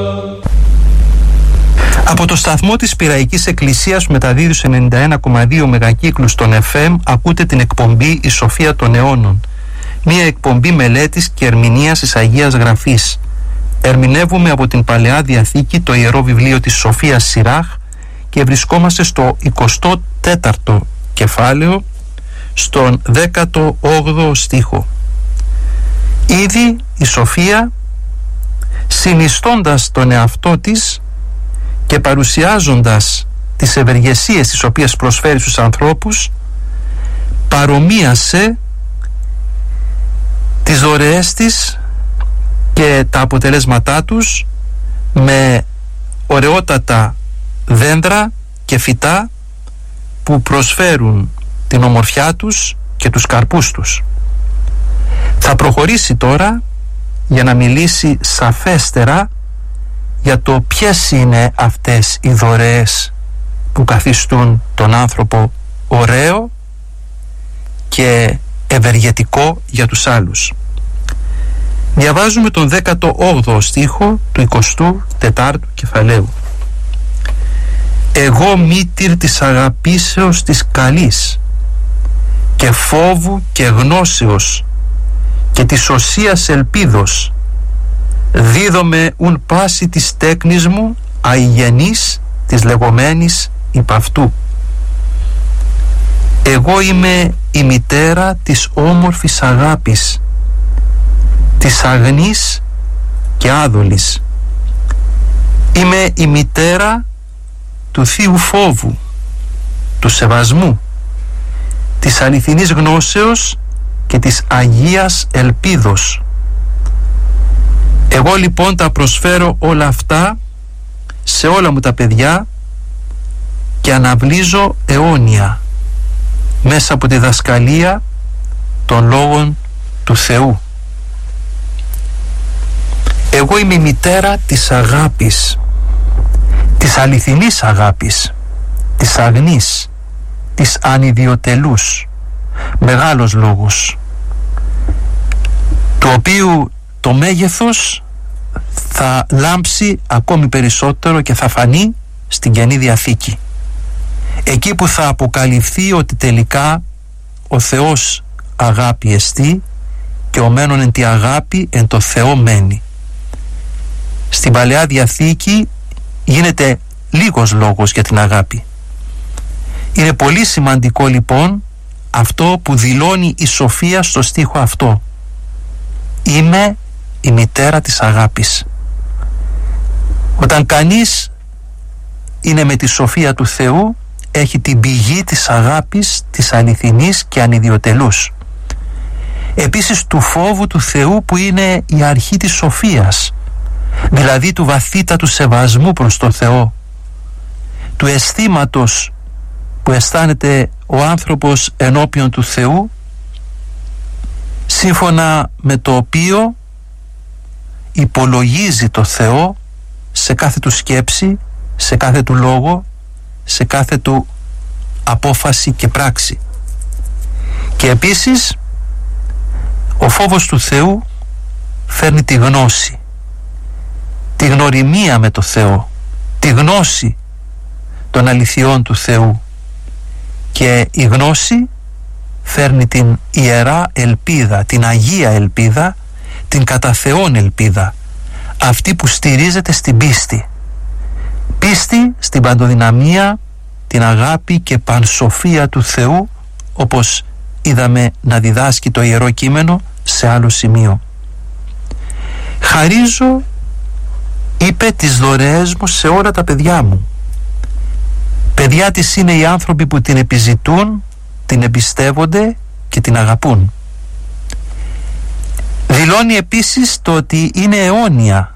Από το σταθμό της Πειραϊκής Εκκλησίας που μεταδίδει στους 91,2 μεγακύκλους των FM ακούτε την εκπομπή «Η Σοφία των Αιώνων», μια εκπομπή μελέτης και ερμηνείας της Αγίας Γραφής. Ερμηνεύουμε από την Παλαιά Διαθήκη το Ιερό Βιβλίο της Σοφίας Σιράχ και βρισκόμαστε στο 24ο κεφάλαιο, στον 18ο στίχο. Ήδη η Σοφία, συνιστώντας τον εαυτό της και παρουσιάζοντας τις ευεργεσίες τις οποίες προσφέρει στους ανθρώπους, παρομοίασε τις δωρεές της και τα αποτελέσματά τους με ωραιότατα δέντρα και φυτά που προσφέρουν την ομορφιά τους και τους καρπούς τους. Θα προχωρήσει τώρα για να μιλήσει σαφέστερα για το ποιες είναι αυτές οι δωρεές που καθιστούν τον άνθρωπο ωραίο και ευεργετικό για τους άλλους. Διαβάζουμε τον 18ο στίχο του 24ου κεφαλαίου. «Εγώ μήτηρ της αγαπήσεως της καλής και φόβου και γνώσεως και της οσίας ελπίδος, δίδομαι ουν πάση της τέκνης μου αηγενής της λεγόμενης υπ' αυτού. Εγώ είμαι η μητέρα της όμορφης αγάπης, της αγνής και άδολης. Είμαι η μητέρα του θείου φόβου, του σεβασμού, της αληθινής γνώσεως και της αγίας ελπίδος. Εγώ λοιπόν τα προσφέρω όλα αυτά σε όλα μου τα παιδιά και αναβλύζω αιώνια μέσα από τη δασκαλία των λόγων του Θεού. Εγώ είμαι η μητέρα της αγάπης, της αληθινής αγάπης, της αγνής, της ανιδιοτελούς. Μεγάλος λόγος, του οποίου το μέγεθος θα λάμψει ακόμη περισσότερο και θα φανεί στην Καινή Διαθήκη, εκεί που θα αποκαλυφθεί ότι τελικά ο Θεός αγάπη εστί και ο μένον εν τη αγάπη εν το Θεό μένει. Στην Παλαιά Διαθήκη γίνεται λίγος λόγος για την αγάπη. Είναι πολύ σημαντικό λοιπόν αυτό που δηλώνει η Σοφία στο στίχο αυτό. Είμαι η μητέρα της αγάπης. Όταν κανείς είναι με τη σοφία του Θεού, έχει την πηγή της αγάπης, της αληθινής και ανιδιοτελούς. Επίσης του φόβου του Θεού, που είναι η αρχή της σοφίας, δηλαδή του βαθύτατου σεβασμού προς το Θεό, του αισθήματος που αισθάνεται ο άνθρωπος ενώπιον του Θεού, σύμφωνα με το οποίο υπολογίζει το Θεό σε κάθε του σκέψη, σε κάθε του λόγο, σε κάθε του απόφαση και πράξη. Και επίσης ο φόβος του Θεού φέρνει τη γνώση, τη γνωριμία με το Θεό, τη γνώση των αληθιών του Θεού, και η γνώση φέρνει την ιερά ελπίδα, την αγία ελπίδα, την κατά Θεόν ελπίδα, αυτή που στηρίζεται στην πίστη. Πίστη στην παντοδυναμία, την αγάπη και πανσοφία του Θεού, όπως είδαμε να διδάσκει το Ιερό Κείμενο σε άλλο σημείο. Χαρίζω, είπε, τις δωρεές μου σε όλα τα παιδιά μου. Παιδιά της είναι οι άνθρωποι που την επιζητούν, την εμπιστεύονται και την αγαπούν. Δηλώνει επίσης το ότι είναι αιώνια